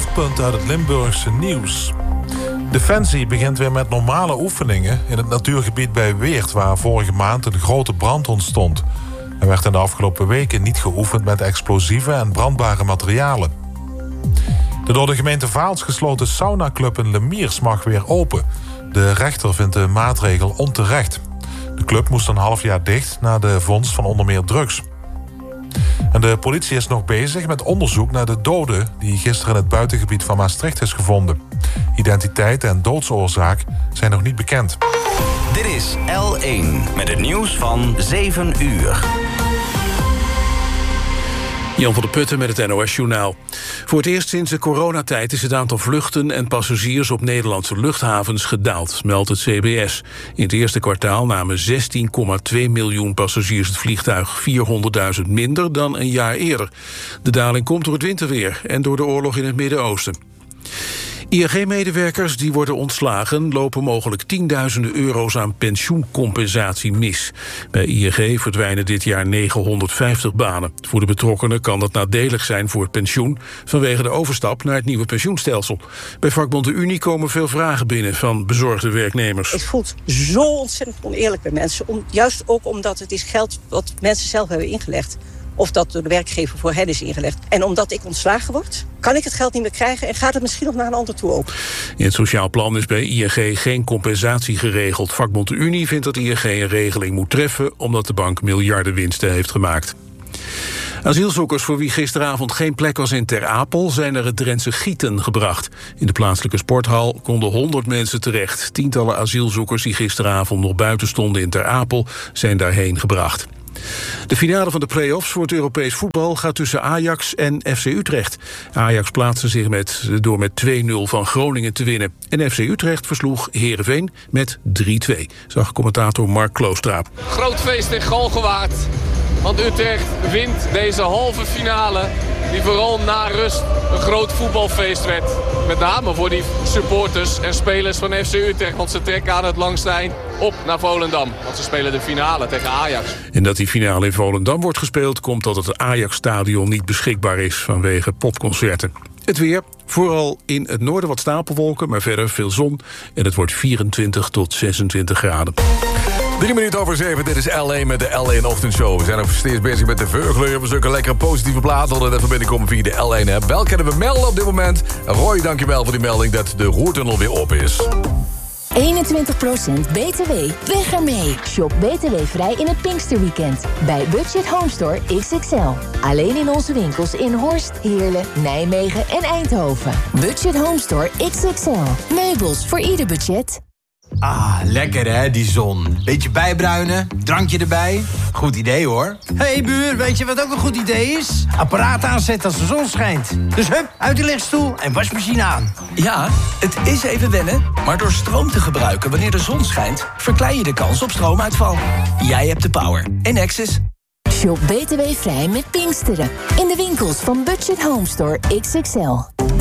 hoofdpunten uit het Limburgse nieuws. Defensie begint weer met normale oefeningen in het natuurgebied bij Weert, waar vorige maand een grote brand ontstond. Er werd in de afgelopen weken niet geoefend met explosieve en brandbare materialen. De door de gemeente Vaals gesloten saunaclub in Lemiers mag weer open. De rechter vindt de maatregel onterecht. De club moest een half jaar dicht na de vondst van onder meer drugs. En de politie is nog bezig met onderzoek naar de dode die gisteren in het buitengebied van Maastricht is gevonden. Identiteit en doodsoorzaak zijn nog niet bekend. Dit is L1 met het nieuws van 7 uur. Jan van der Putten met het NOS-journaal. Voor het eerst sinds de coronatijd is het aantal vluchten en passagiers op Nederlandse luchthavens gedaald, meldt het CBS. In het eerste kwartaal namen 16,2 miljoen passagiers het vliegtuig, 400.000 minder dan een jaar eerder. De daling komt door het winterweer en door de oorlog in het Midden-Oosten. ING-medewerkers die worden ontslagen lopen mogelijk tienduizenden euro's aan pensioencompensatie mis. Bij ING verdwijnen dit jaar 950 banen. Voor de betrokkenen kan dat nadelig zijn voor het pensioen vanwege de overstap naar het nieuwe pensioenstelsel. Bij vakbond de Unie komen veel vragen binnen van bezorgde werknemers. Het voelt zo ontzettend oneerlijk bij mensen. Juist ook omdat het is geld wat mensen zelf hebben ingelegd. Of dat door de werkgever voor hen is ingelegd. En omdat ik ontslagen word, kan ik het geld niet meer krijgen en gaat het misschien nog naar een ander toe ook. In het sociaal plan is bij ING geen compensatie geregeld. Vakbond de Unie vindt dat ING een regeling moet treffen omdat de bank miljarden winsten heeft gemaakt. Asielzoekers voor wie gisteravond geen plek was in Ter Apel zijn naar het Drentse Gieten gebracht. In de plaatselijke sporthal konden 100 mensen terecht. Tientallen asielzoekers die gisteravond nog buiten stonden in Ter Apel zijn daarheen gebracht. De finale van de play-offs voor het Europees voetbal gaat tussen Ajax en FC Utrecht. Ajax plaatste zich door met 2-0 van Groningen te winnen. En FC Utrecht versloeg Heerenveen met 3-2, zag commentator Mark Kloostraap. Groot feest in Galgenwaard, want Utrecht wint deze halve finale, die vooral na rust een groot voetbalfeest werd. Met name voor die supporters en spelers van FC Utrecht, want ze trekken aan het langste eind op naar Volendam. Want ze spelen de finale tegen Ajax. En dat die finale in Volendam wordt gespeeld komt dat het Ajax-stadion niet beschikbaar is vanwege popconcerten. Het weer, vooral in het noorden wat stapelwolken, maar verder veel zon. En het wordt 24 tot 26 graden. 3 minuten over 7, dit is L1 met de L1 Ochtendshow. We zijn nog steeds bezig met de Veugleur. We zoeken lekkere positieve platen dat even binnenkomen via de L1-app. Wel kunnen we melden op dit moment. Roy, dankjewel voor die melding dat de Roertunnel weer op is. 21% BTW. Weg ermee. Shop BTW vrij in het Pinksterweekend. Bij Budget Home Store XXL. Alleen in onze winkels in Horst, Heerlen, Nijmegen en Eindhoven. Budget Home Store XXL. Meubels voor ieder budget. Ah, lekker hè, die zon. Beetje bijbruinen, drankje erbij. Goed idee hoor. Hey buur, weet je wat ook een goed idee is? Apparaat aanzetten als de zon schijnt. Dus hup, uit de lichtstoel en wasmachine aan. Ja, het is even wennen, maar door stroom te gebruiken wanneer de zon schijnt, verklein je de kans op stroomuitval. Jij hebt de power. Enexis. Shop BTW vrij met Pinksteren. In de winkels van Budget Home Store XXL.